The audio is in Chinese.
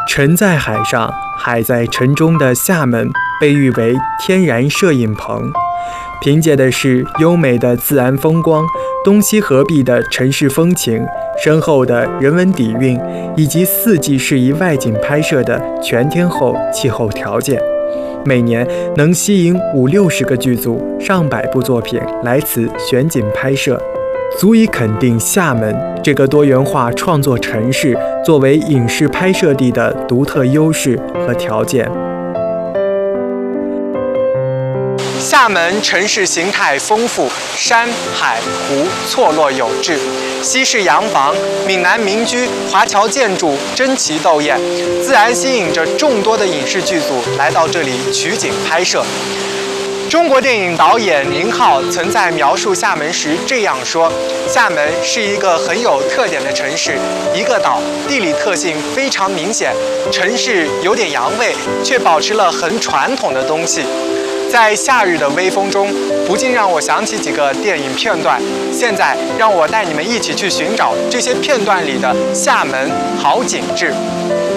沉在海上，海在城中的厦门被誉为天然摄影棚，凭借的是优美的自然风光、东西合璧的城市风情、深厚的人文底蕴，以及四季适宜外景拍摄的全天候气候条件。每年能吸引50-60个剧组、上百部作品来此选景拍摄，足以肯定厦门这个多元化创作城市作为影视拍摄地的独特优势和条件。厦门城市形态丰富，山海湖错落有致，西式洋房、闽南民居、华侨建筑争奇斗艳，自然吸引着众多的影视剧组来到这里取景拍摄。中国电影导演宁浩曾在描述厦门时这样说：厦门是一个很有特点的城市，一个岛，地理特性非常明显，城市有点洋味，却保持了很传统的东西。在夏日的微风中，不禁让我想起几个电影片段。现在让我带你们一起去寻找这些片段里的厦门好景致。